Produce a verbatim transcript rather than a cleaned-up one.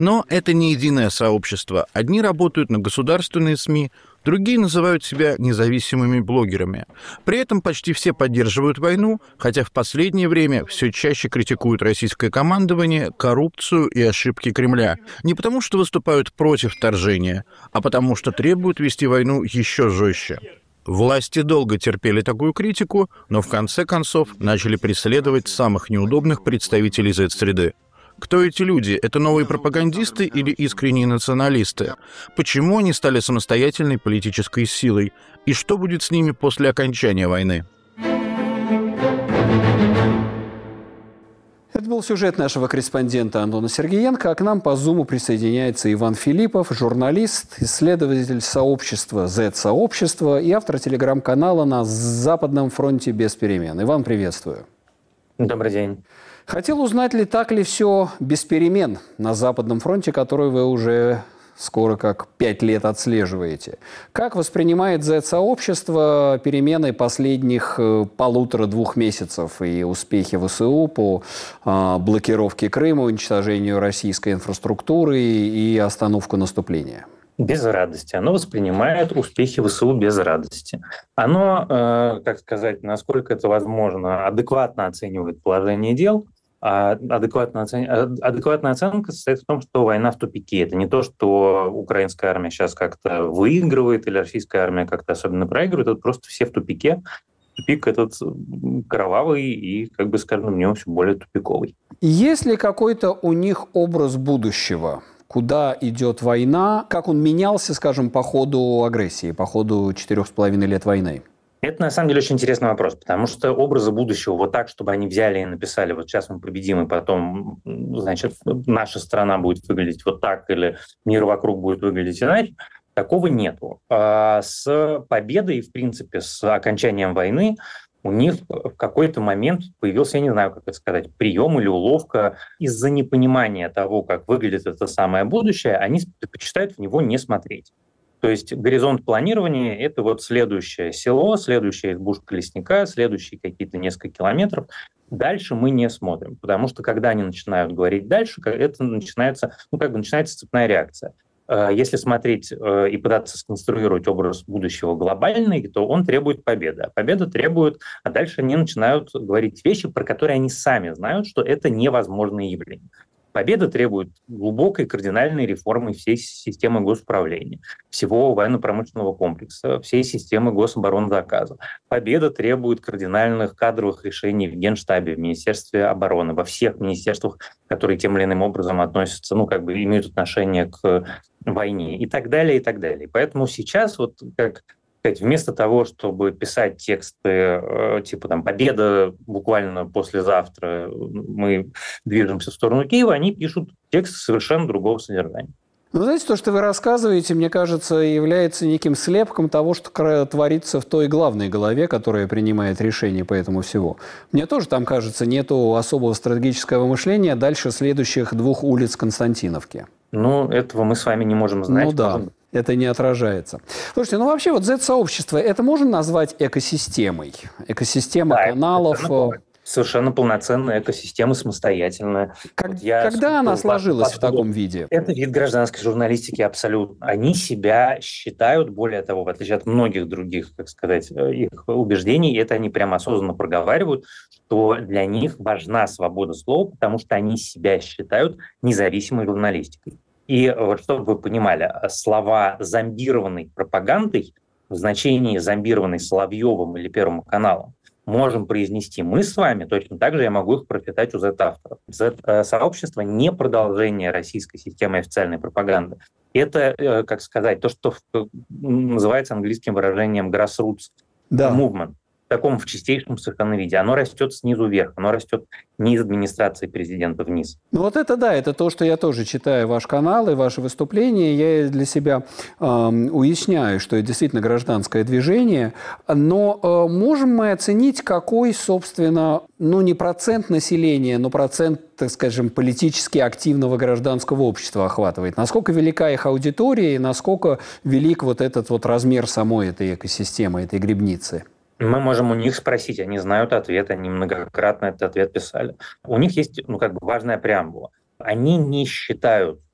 Но это не единое сообщество. Одни работают на государственные СМИ, другие называют себя независимыми блогерами. При этом почти все поддерживают войну, хотя в последнее время все чаще критикуют российское командование, коррупцию и ошибки Кремля. Не потому, что выступают против вторжения, а потому, что требуют вести войну еще жестче. Власти долго терпели такую критику, но в конце концов начали преследовать самых неудобных представителей зет-среды. Кто эти люди? Это новые пропагандисты или искренние националисты? Почему они стали самостоятельной политической силой? И что будет с ними после окончания войны? Это был сюжет нашего корреспондента Антона Сергеенко, а к нам по Зуму присоединяется Иван Филиппов, журналист, исследователь сообщества, зет-сообщества и автор телеграм-канала «На Западном фронте без перемен». Иван, приветствую. Добрый день. Хотел узнать, ли так ли все без перемен на Западном фронте, который вы уже скоро как пять лет отслеживаете. Как воспринимает зет-сообщество перемены последних полутора-двух месяцев и успехи ВСУ по э, блокировке Крыма, уничтожению российской инфраструктуры и остановку наступления? Без радости. Оно воспринимает успехи ВСУ без радости. Оно, э, как сказать, насколько это возможно, адекватно оценивает положение дел. А адекватная, оцен... адекватная оценка состоит в том, что война в тупике. Это не то, что украинская армия сейчас как-то выигрывает или российская армия как-то особенно проигрывает. Это просто все в тупике. Тупик этот кровавый и, как бы скажем, в нем все более тупиковый. Есть ли какой-то у них образ будущего? Куда идет война? Как он менялся, скажем, по ходу агрессии, по ходу четырех с половиной лет войны? Это, на самом деле, очень интересный вопрос, потому что образы будущего вот так, чтобы они взяли и написали, вот сейчас мы победим, и потом, значит, наша страна будет выглядеть вот так, или мир вокруг будет выглядеть иначе, такого нету. А с победой, в принципе, с окончанием войны у них в какой-то момент появился, я не знаю, как это сказать, прием или уловка. Из-за непонимания того, как выглядит это самое будущее, они предпочитают в него не смотреть. То есть горизонт планирования – это вот следующее село, следующая избушка лесника, следующие какие-то несколько километров. Дальше мы не смотрим, потому что когда они начинают говорить дальше, это начинается, ну, как бы начинается цепная реакция. Если смотреть и пытаться сконструировать образ будущего глобальный, то он требует победы. А победа требует, а дальше они начинают говорить вещи, про которые они сами знают, что это невозможное явление. Победа требует глубокой кардинальной реформы всей системы госуправления, всего военно-промышленного комплекса, всей системы гособоронзаказа. Победа требует кардинальных кадровых решений в Генштабе, в Министерстве обороны, во всех министерствах, которые тем или иным образом относятся, ну, как бы имеют отношение к войне и так далее, и так далее. Поэтому сейчас вот как... вместо того, чтобы писать тексты э, типа там «Победа буквально послезавтра, мы движемся в сторону Киева», они пишут тексты совершенно другого содержания. Ну, знаете, то, что вы рассказываете, мне кажется, является неким слепком того, что творится в той главной голове, которая принимает решения по этому всему. Мне тоже там, кажется, нету особого стратегического мышления дальше следующих двух улиц Константиновки. Ну, этого мы с вами не можем знать. Ну да, это не отражается. Слушайте, ну вообще вот зет-сообщество, это можно назвать экосистемой? Экосистема да, каналов... Совершенно, совершенно полноценная экосистема, самостоятельная. Как, вот я когда она сложилась в таком виде? Это вид гражданской журналистики абсолютно. Они себя считают, более того, в отличие от многих других, как сказать, их убеждений, это они прямо осознанно проговаривают, что для них важна свобода слова, потому что они себя считают независимой журналистикой. И вот чтобы вы понимали, слова «зомбированной пропагандой» в значении «зомбированной Соловьевым» или Первым каналом можем произнести мы с вами, точно так же я могу их прочитать у зет-авторов. Зет-сообщество не продолжение российской системы официальной пропаганды. Это, как сказать, то, что называется английским выражением grassroots да. movement. В таком в чистейшем совершенно виде. Оно растет снизу вверх, оно растет не из администрации президента вниз. Ну вот это да, это то, что я тоже читаю ваш канал и ваши выступления. Я для себя э, уясняю, что это действительно гражданское движение. Но э, можем мы оценить, какой, собственно, ну не процент населения, но процент, так скажем, политически активного гражданского общества охватывает? Насколько велика их аудитория и насколько велик вот этот вот размер самой этой экосистемы, этой грибницы? Мы можем у них спросить, они знают ответ, они многократно этот ответ писали. У них есть, ну, как бы важная преамбула. Они не считают